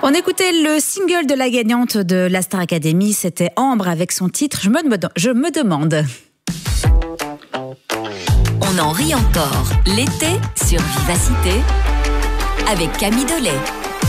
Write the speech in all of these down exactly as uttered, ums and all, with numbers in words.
On écoutait le single de la gagnante de la Star Academy, c'était Ambre avec son titre « Je me, je me demande ». On en rit encore l'été sur Vivacité avec Camille Delay.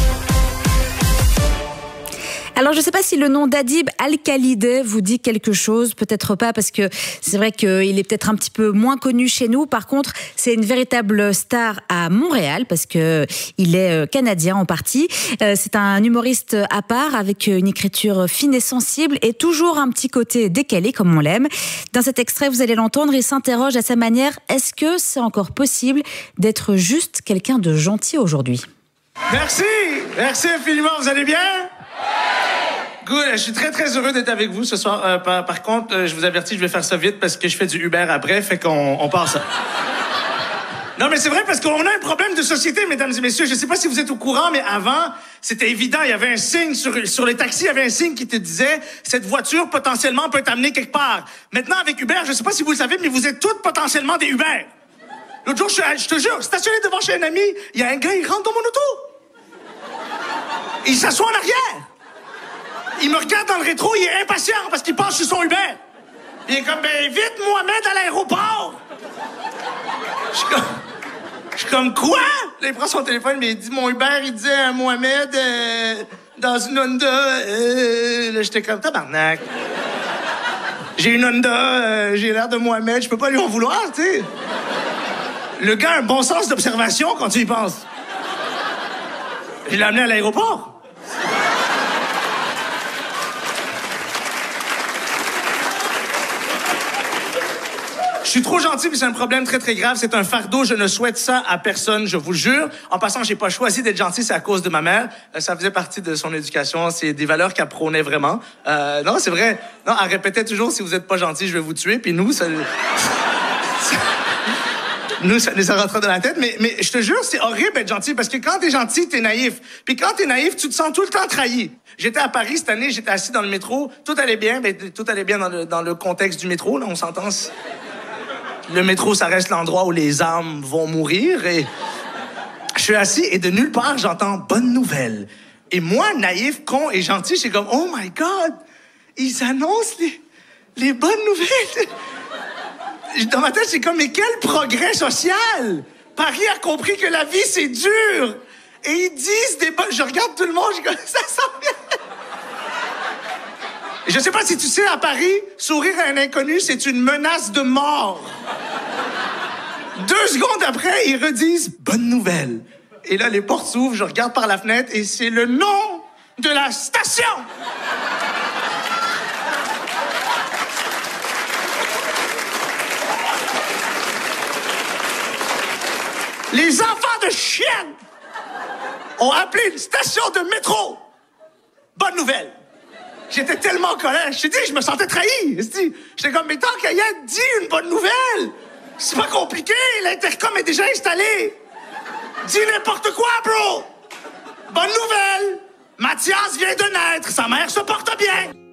Alors, je ne sais pas si le nom d'Adib Al-Khalideh vous dit quelque chose, peut-être pas, parce que c'est vrai qu'il est peut-être un petit peu moins connu chez nous. Par contre, c'est une véritable star à Montréal, parce que il est canadien en partie. C'est un humoriste à part, avec une écriture fine et sensible, et toujours un petit côté décalé, comme on l'aime. Dans cet extrait, vous allez l'entendre, il s'interroge à sa manière, est-ce que c'est encore possible d'être juste quelqu'un de gentil aujourd'hui? Merci, merci infiniment, vous allez bien? Good. Je suis très, très heureux d'être avec vous ce soir. Euh, par, par contre, euh, je vous avertis, je vais faire ça vite parce que je fais du Uber après, fait qu'on on passe ça. Non, mais c'est vrai parce qu'on a un problème de société, mesdames et messieurs. Je sais pas si vous êtes au courant, mais avant, c'était évident. Il y avait un signe sur, sur les taxis, il y avait un signe qui te disait « Cette voiture, potentiellement, peut t'amener quelque part. » Maintenant, avec Uber, je sais pas si vous le savez, mais vous êtes toutes potentiellement des Uber. L'autre jour, je, je te jure, stationné devant chez un ami, il y a un gars, il rentre dans mon auto. Il s'assoit en arrière. Il me regarde dans le rétro, il est impatient parce qu'il passe sur son Uber. Il est comme, ben vite, Mohamed, à l'aéroport. Je suis comme, je suis comme, quoi? Là, il prend son téléphone, mais il dit, mon Uber, il disait à Mohamed, euh, dans une Honda. Euh, là, j'étais comme, tabarnak. J'ai une Honda, euh, j'ai l'air de Mohamed, je peux pas lui en vouloir, tu sais. Le gars a un bon sens d'observation quand tu y penses. Je l'ai amené à l'aéroport. Je suis trop gentil, mais c'est un problème très, très grave. C'est un fardeau. Je ne souhaite ça à personne, je vous le jure. En passant, j'ai pas choisi d'être gentil, c'est à cause de ma mère. Euh, ça faisait partie de son éducation. C'est des valeurs qu'elle prônait vraiment. Euh, non, c'est vrai. Non, elle répétait toujours, si vous êtes pas gentil, je vais vous tuer. Puis nous, ça... ça... Nous, ça nous rentre dans la tête. Mais, mais je te jure, c'est horrible d'être gentil parce que quand t'es gentil, t'es naïf. Puis quand t'es naïf, tu te sens tout le temps trahi. J'étais à Paris cette année, j'étais assis dans le métro. Tout allait bien. Ben, tout allait bien dans le, dans le contexte du métro, là, on s'entend. Le métro, ça reste l'endroit où les âmes vont mourir. Et je suis assis et de nulle part, j'entends « bonne nouvelle ». Et moi, naïf, con et gentil, je suis comme « oh my God, ils annoncent les, les bonnes nouvelles ». Dans ma tête, c'est comme « mais quel progrès social! Paris a compris que la vie, c'est dur. » Et ils disent des bonnes... Je regarde tout le monde, je suis comme « ça sent bien ». Je sais pas si tu sais, à Paris, sourire à un inconnu, c'est une menace de mort. Deux secondes après, ils redisent « bonne nouvelle ». Et là, les portes s'ouvrent, je regarde par la fenêtre et c'est le nom de la station. Les enfants de chiennes ont appelé une station de métro. Bonne nouvelle. J'étais tellement en colère. Je t'ai dit, je me sentais trahi. J'étais comme, mais tant qu'il y a dit une bonne nouvelle. C'est pas compliqué, l'intercom est déjà installé. Dis n'importe quoi, bro. Bonne nouvelle. Mathias vient de naître, sa mère se porte bien.